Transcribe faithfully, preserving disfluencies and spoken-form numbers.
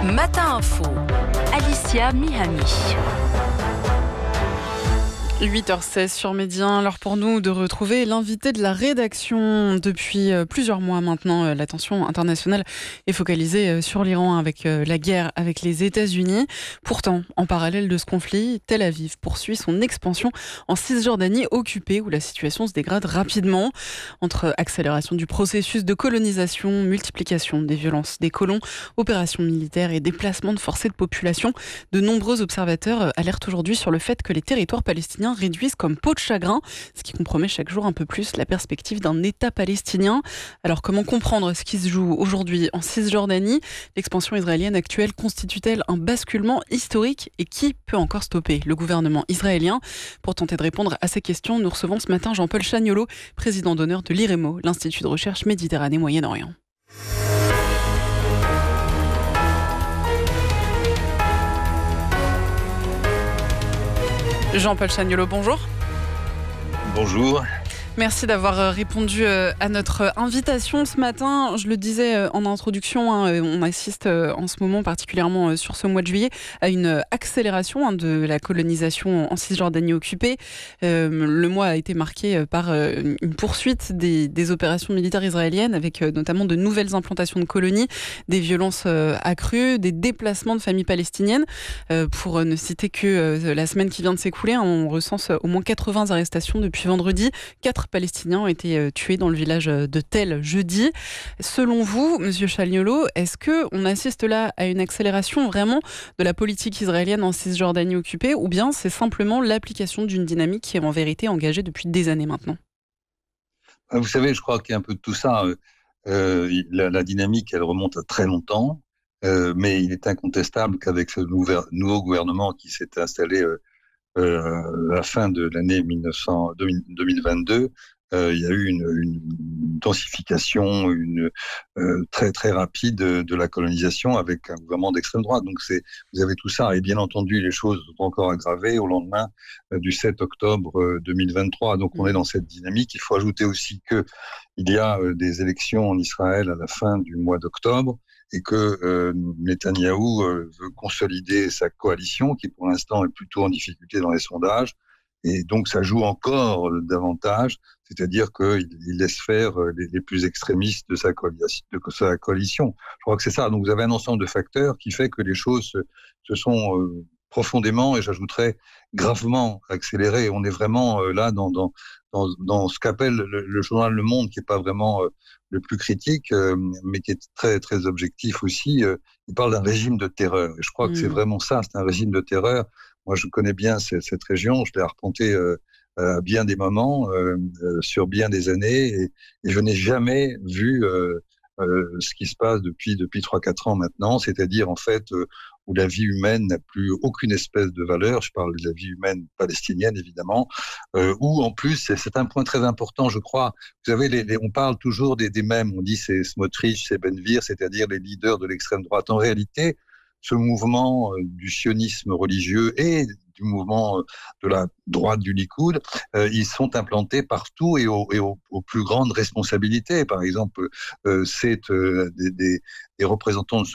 Matin Info, Alicia Mihami. huit heures seize sur Midi un, l'heure pour nous de retrouver l'invité de la rédaction. Depuis plusieurs mois maintenant, l'attention internationale est focalisée sur l'Iran avec la guerre avec les États-Unis. Pourtant, en parallèle de ce conflit, Tel Aviv poursuit son expansion en Cisjordanie occupée où la situation se dégrade rapidement. Entre accélération du processus de colonisation, multiplication des violences des colons, opérations militaires et déplacements de forcés de population, de nombreux observateurs alertent aujourd'hui sur le fait que les territoires palestiniens réduisent comme peau de chagrin, ce qui compromet chaque jour un peu plus la perspective d'un État palestinien. Alors comment comprendre ce qui se joue aujourd'hui en Cisjordanie ? L'expansion israélienne actuelle constitue-t-elle un basculement historique et qui peut encore stopper le gouvernement israélien ? Pour tenter de répondre à ces questions, nous recevons ce matin Jean-Paul Chagnolot, président d'honneur de l'I R E M O, l'Institut de recherche Méditerranée-Moyen-Orient. Jean-Paul Chagnolot, bonjour. Bonjour. Merci d'avoir répondu à notre invitation ce matin. Je le disais en introduction, hein, on assiste en ce moment, particulièrement sur ce mois de juillet, à une accélération hein, de la colonisation en Cisjordanie occupée. Euh, le mois a été marqué par une poursuite des, des opérations militaires israéliennes, avec notamment de nouvelles implantations de colonies, des violences accrues, des déplacements de familles palestiniennes. Euh, pour ne citer que la semaine qui vient de s'écouler, hein, on recense au moins quatre-vingts arrestations depuis vendredi. Quatre Palestiniens ont été tués dans le village de Tel jeudi. Selon vous, Monsieur Chagnolot, est-ce qu'on assiste là à une accélération vraiment de la politique israélienne en Cisjordanie occupée, ou bien c'est simplement l'application d'une dynamique qui est en vérité engagée depuis des années maintenant ? Vous savez, je crois qu'il y a un peu de tout ça. Euh, la, la dynamique, elle remonte à très longtemps, euh, mais il est incontestable qu'avec ce nouvel, nouveau gouvernement qui s'est installé euh, Euh, à la fin de l'année mille neuf cents, deux mille vingt-deux, euh, il y a eu une, une densification une, euh, très très rapide de la colonisation avec un gouvernement d'extrême droite. Donc c'est, vous avez tout ça, et bien entendu les choses sont encore aggravées au lendemain euh, du sept octobre deux mille vingt-trois. Donc on est dans cette dynamique. Il faut ajouter aussi que il y a euh, des élections en Israël à la fin du mois d'octobre, et que euh, Netanyahou euh, veut consolider sa coalition, qui pour l'instant est plutôt en difficulté dans les sondages, et donc ça joue encore euh, davantage, c'est-à-dire qu'il il laisse faire euh, les, les plus extrémistes de sa, coalition, de sa coalition. Je crois que c'est ça. Donc vous avez un ensemble de facteurs qui fait que les choses se, se sont euh, profondément, et j'ajouterais gravement accélérées. On est vraiment euh, là dans, dans, dans, dans ce qu'appelle le, le journal Le Monde, qui n'est pas vraiment euh, le plus critique, euh, mais qui est très très objectif aussi. Euh, il parle d'un régime de terreur. Et je crois mmh. que c'est vraiment ça, c'est un régime de terreur. Moi, je connais bien cette, cette région, je l'ai arpentée euh, à bien des moments, euh, euh, sur bien des années, et, et je n'ai jamais vu euh, euh, ce qui se passe depuis depuis trois quatre ans maintenant, c'est-à-dire en fait euh, où la vie humaine n'a plus aucune espèce de valeur. Je parle de la vie humaine palestinienne, évidemment, euh, où en plus, c'est, c'est un point très important, je crois. Vous savez, les, les, on parle toujours des, des mêmes, on dit c'est Smotrich, c'est Ben-Gvir, c'est-à-dire les leaders de l'extrême droite. En réalité, ce mouvement euh, du sionisme religieux et du mouvement euh, de la droite du Likoud, euh, ils sont implantés partout et, au, et au, aux plus grandes responsabilités. Par exemple, euh, c'est euh, des, des, des représentants de